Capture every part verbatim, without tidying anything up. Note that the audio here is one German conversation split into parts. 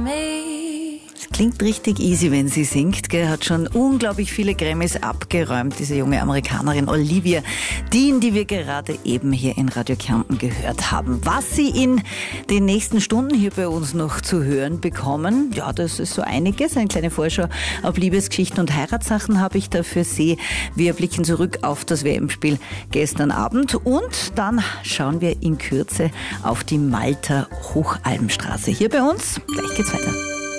me. Klingt richtig easy, wenn sie singt, gell? Hat schon unglaublich viele Grammys abgeräumt, diese junge Amerikanerin Olivia Dean, die wir gerade eben hier in Radio Kärnten gehört haben. Was Sie in den nächsten Stunden hier bei uns noch zu hören bekommen, ja, das ist so einiges. Eine kleine Vorschau auf Liebesgeschichten und Heiratssachen habe ich da für Sie. Wir blicken zurück auf das W M-Spiel gestern Abend und dann schauen wir in Kürze auf die Malter Hochalmstraße. Hier bei uns, gleich geht's weiter.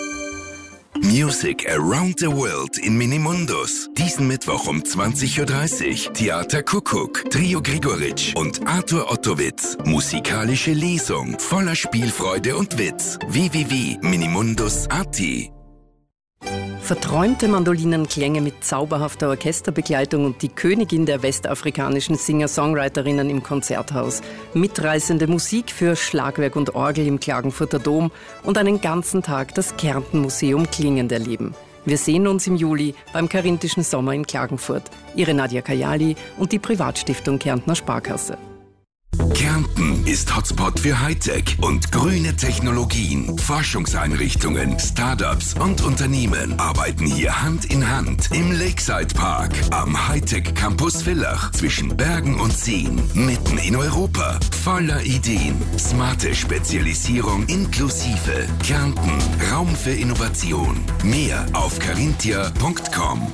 Music Around the World in Minimundus. Diesen Mittwoch um zwanzig Uhr dreißig. Theater Kuckuck, Trio Grigoritsch und Arthur Ottowitz. Musikalische Lesung voller Spielfreude und Witz. w w w punkt minimundus punkt a t. Verträumte Mandolinenklänge mit zauberhafter Orchesterbegleitung und die Königin der westafrikanischen Singer-Songwriterinnen im Konzerthaus. Mitreißende Musik für Schlagwerk und Orgel im Klagenfurter Dom und einen ganzen Tag das Kärnten-Museum klingend erleben. Wir sehen uns im Juli beim Karinthischen Sommer in Klagenfurt. Ihre Nadja Kajali und die Privatstiftung Kärntner Sparkasse. Kärnten ist Hotspot für Hightech und grüne Technologien. Forschungseinrichtungen, Startups und Unternehmen arbeiten hier Hand in Hand im Lakeside Park am Hightech Campus Villach zwischen Bergen und Seen, mitten in Europa. Voller Ideen, smarte Spezialisierung inklusive. Kärnten, Raum für Innovation. Mehr auf carinthia punkt com.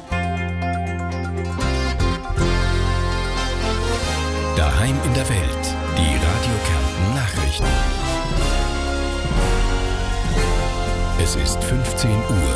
Daheim in der Welt. Die Radio Kärnten Nachrichten. Es ist fünfzehn Uhr.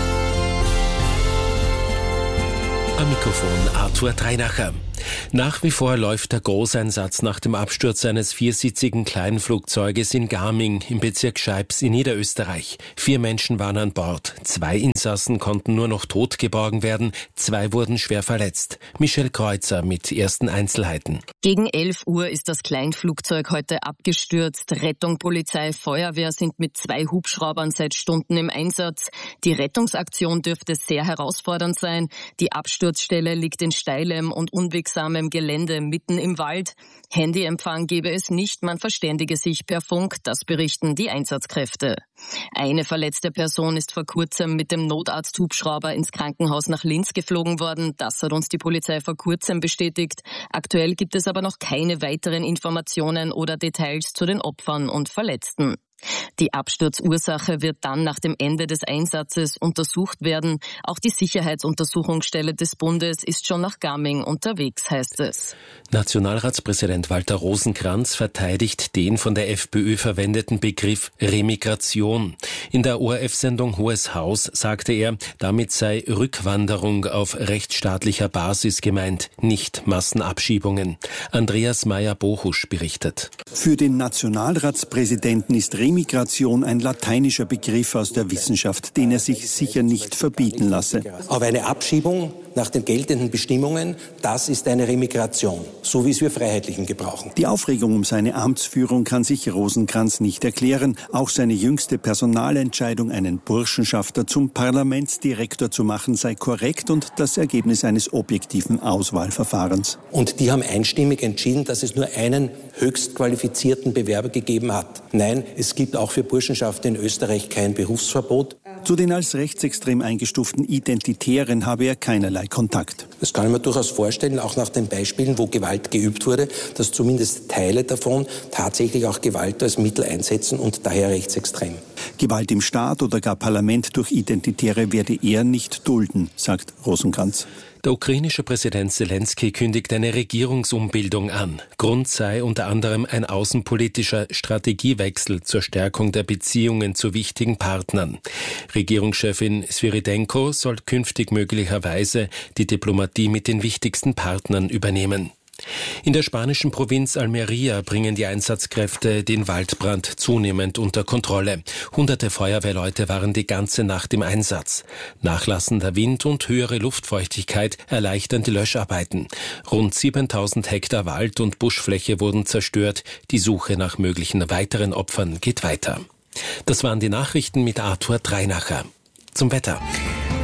Am Mikrofon Arthur Dreinacher. Nach wie vor läuft der Großeinsatz nach dem Absturz eines viersitzigen Kleinflugzeuges in Gaming im Bezirk Scheibs in Niederösterreich. Vier Menschen waren an Bord. Zwei Insassen konnten nur noch tot geborgen werden. Zwei wurden schwer verletzt. Michelle Kreuzer mit ersten Einzelheiten. Gegen elf Uhr ist das Kleinflugzeug heute abgestürzt. Rettung, Polizei, Feuerwehr sind mit zwei Hubschraubern seit Stunden im Einsatz. Die Rettungsaktion dürfte sehr herausfordernd sein. Die Absturzstelle liegt in steilem und unwegsamem Gelände mitten im Wald. Handyempfang gebe es nicht, man verständige sich per Funk, das berichten die Einsatzkräfte. Eine verletzte Person ist vor kurzem mit dem Notarzthubschrauber ins Krankenhaus nach Linz geflogen worden. Das hat uns die Polizei vor kurzem bestätigt. Aktuell gibt es aber noch keine weiteren Informationen oder Details zu den Opfern und Verletzten. Die Absturzursache wird dann nach dem Ende des Einsatzes untersucht werden. Auch die Sicherheitsuntersuchungsstelle des Bundes ist schon nach Gaming unterwegs, heißt es. Nationalratspräsident Walter Rosenkranz verteidigt den von der FPÖ verwendeten Begriff Remigration. In der O R F-Sendung Hohes Haus sagte er, damit sei Rückwanderung auf rechtsstaatlicher Basis gemeint, nicht Massenabschiebungen. Andreas Meyer-Bohusch berichtet. Für den Nationalratspräsidenten ist Remigration ein lateinischer Begriff aus der Wissenschaft, den er sich sicher nicht verbieten lasse. Aber eine Abschiebung nach den geltenden Bestimmungen, das ist eine Remigration, so wie es wir Freiheitlichen gebrauchen. Die Aufregung um seine Amtsführung kann sich Rosenkranz nicht erklären. Auch seine jüngste Personalentscheidung, einen Burschenschafter zum Parlamentsdirektor zu machen, sei korrekt und das Ergebnis eines objektiven Auswahlverfahrens. Und die haben einstimmig entschieden, dass es nur einen höchst qualifizierten Bewerber gegeben hat. Nein, es gibt auch für Burschenschafter in Österreich kein Berufsverbot. Zu den als rechtsextrem eingestuften Identitären habe er keinerlei Kontakt. Das kann ich mir durchaus vorstellen, auch nach den Beispielen, wo Gewalt geübt wurde, dass zumindest Teile davon tatsächlich auch Gewalt als Mittel einsetzen und daher rechtsextrem. Gewalt im Staat oder gar Parlament durch Identitäre werde er nicht dulden, sagt Rosenkranz. Der ukrainische Präsident Zelensky kündigt eine Regierungsumbildung an. Grund sei unter anderem ein außenpolitischer Strategiewechsel zur Stärkung der Beziehungen zu wichtigen Partnern. Regierungschefin Svyridenko soll künftig möglicherweise die Diplomatie mit den wichtigsten Partnern übernehmen. In der spanischen Provinz Almería bringen die Einsatzkräfte den Waldbrand zunehmend unter Kontrolle. Hunderte Feuerwehrleute waren die ganze Nacht im Einsatz. Nachlassender Wind und höhere Luftfeuchtigkeit erleichtern die Löscharbeiten. Rund siebentausend Hektar Wald und Buschfläche wurden zerstört. Die Suche nach möglichen weiteren Opfern geht weiter. Das waren die Nachrichten mit Arthur Dreinacher. Zum Wetter.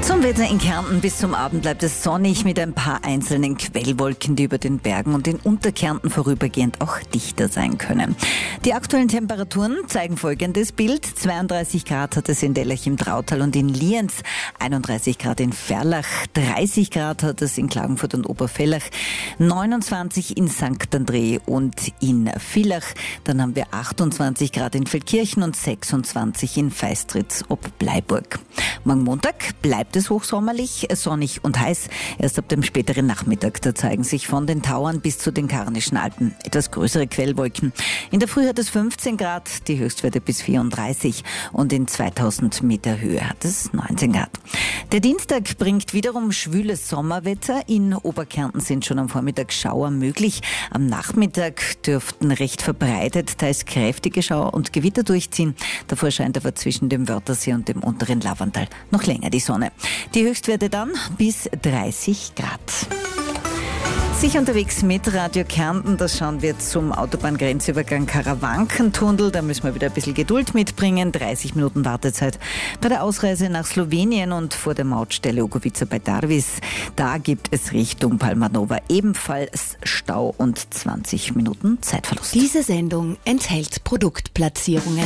Zum Wetter in Kärnten bis zum Abend bleibt es sonnig mit ein paar einzelnen Quellwolken, die über den Bergen und in Unterkärnten vorübergehend auch dichter sein können. Die aktuellen Temperaturen zeigen folgendes Bild. zweiunddreißig Grad hat es in Dellach im Trautal und in Lienz, einunddreißig Grad in Ferlach, dreißig Grad hat es in Klagenfurt und Oberfellach, neunundzwanzig in Sankt André und in Villach. Dann haben wir achtundzwanzig Grad in Feldkirchen und sechsundzwanzig in Feistritz ob Bleiburg. Morgen Montag bleibt es hochsommerlich, sonnig und heiß. Erst ab dem späteren Nachmittag, da zeigen sich von den Tauern bis zu den Karnischen Alpen etwas größere Quellwolken. In der Früh hat es fünfzehn Grad, die Höchstwerte bis vierunddreißig und in zweitausend Meter Höhe hat es neunzehn Grad. Der Dienstag bringt wiederum schwüles Sommerwetter. In Oberkärnten sind schon am Vormittag Schauer möglich. Am Nachmittag dürften recht verbreitet, teils kräftige Schauer und Gewitter durchziehen. Davor scheint aber zwischen dem Wörthersee und dem unteren Lavantal noch länger die Sonne. Die Höchstwerte dann bis dreißig Grad. Sicher unterwegs mit Radio Kärnten, das schauen wir zum Autobahngrenzübergang Karawankentunnel. Da müssen wir wieder ein bisschen Geduld mitbringen. dreißig Minuten Wartezeit bei der Ausreise nach Slowenien und vor der Mautstelle Ogovica bei Darvis. Da gibt es Richtung Palmanova ebenfalls Stau und zwanzig Minuten Zeitverlust. Diese Sendung enthält Produktplatzierungen.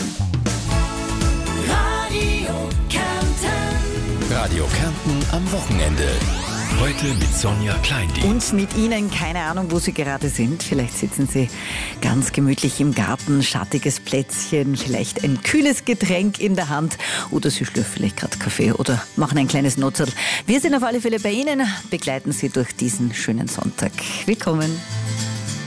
Radio Kärnten. Radio Kärnten am Wochenende. Heute mit Sonja Kleindienst. Und mit Ihnen, keine Ahnung, wo Sie gerade sind. Vielleicht sitzen Sie ganz gemütlich im Garten, schattiges Plätzchen, vielleicht ein kühles Getränk in der Hand oder Sie schlürfen vielleicht gerade Kaffee oder machen ein kleines Notzettel. Wir sind auf alle Fälle bei Ihnen, begleiten Sie durch diesen schönen Sonntag. Willkommen.